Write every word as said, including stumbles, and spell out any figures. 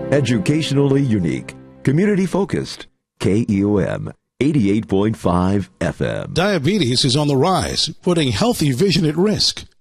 Educationally unique, community-focused, K E O M eighty-eight point five F M. Diabetes is on the rise, putting healthy vision at risk.